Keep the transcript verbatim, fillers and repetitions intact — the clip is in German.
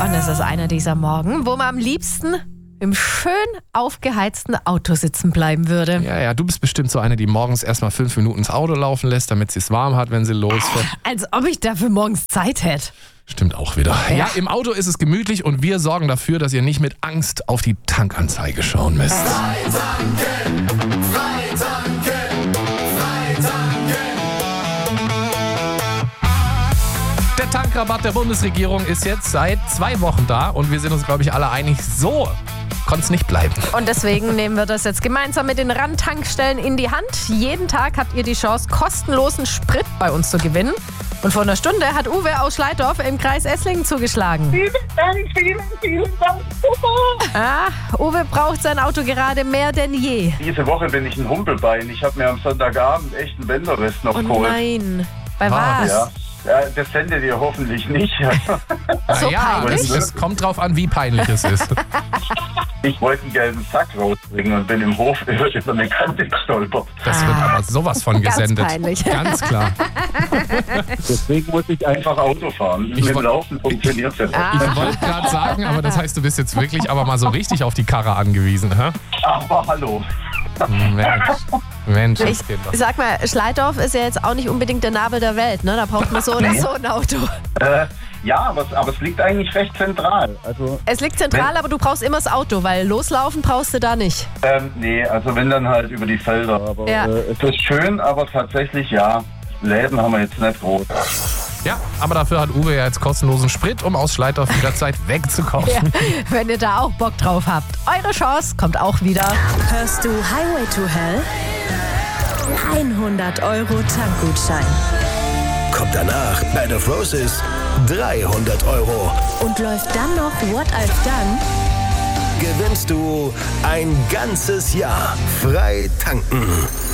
Und es ist einer dieser Morgen, wo man am liebsten im schön aufgeheizten Auto sitzen bleiben würde. Ja, ja, du bist bestimmt so eine, die morgens erstmal fünf Minuten ins Auto laufen lässt, damit sie es warm hat, wenn sie losfährt. Als ob ich dafür morgens Zeit hätte. Stimmt auch wieder. Ja. ja, im Auto ist es gemütlich und wir sorgen dafür, dass ihr nicht mit Angst auf die Tankanzeige schauen müsst. Freitanken, Freitanken, Freitanken. Der Tankrabatt der Bundesregierung ist jetzt seit zwei Wochen da und wir sind uns, glaube ich, alle einig, so konnte es nicht bleiben. Und deswegen nehmen wir das jetzt gemeinsam mit den Randtankstellen in die Hand. Jeden Tag habt ihr die Chance, kostenlosen Sprit bei uns zu gewinnen. Und vor einer Stunde hat Uwe aus Schleidorf im Kreis Esslingen zugeschlagen. Vielen Dank, vielen, vielen Dank. Super. Ah, Uwe braucht sein Auto gerade mehr denn je. Diese Woche bin ich ein Humpelbein. Ich habe mir am Sonntagabend echt einen Bänderriss noch Oh geholt. nein, bei Ah, was? Ja. Ja, das sendet ihr hoffentlich nicht. So ja, peinlich? es, es kommt drauf an, wie peinlich es ist. Ich wollte einen gelben Sack rausbringen und bin im Hof über, über eine Kante gestolpert. Das wird aber sowas von Ganz gesendet. peinlich. Ganz klar. Deswegen muss ich einfach Auto fahren. Ich Mit dem woll- Laufen funktioniert das. Ah. Ich wollte gerade sagen, aber das heißt, du bist jetzt wirklich aber mal so richtig auf die Karre angewiesen, hä? Aber hallo. Mensch, Mensch, Ich das geht doch. sag mal, Schleidorf ist ja jetzt auch nicht unbedingt der Nabel der Welt, ne? Da braucht man so oder so ein Auto. Äh, ja, aber, es- aber es liegt eigentlich recht zentral. Also, Es liegt zentral, aber du brauchst immer das Auto, weil loslaufen brauchst du da nicht. ähm, nee, also wenn dann halt über die Felder. Aber Ja. äh, es ist schön, aber tatsächlich, ja, Läden haben wir jetzt nicht groß. Ja, aber dafür hat Uwe ja jetzt kostenlosen Sprit, um aus Schleidorf jederzeit wegzukommen. Ja, wenn ihr da auch Bock drauf habt. Eure Chance kommt auch wieder. Hörst du Highway to Hell? hundert Euro Tankgutschein. Kommt danach Band of Roses, dreihundert Euro. Und läuft dann noch What I've Done? Gewinnst du ein ganzes Jahr frei tanken.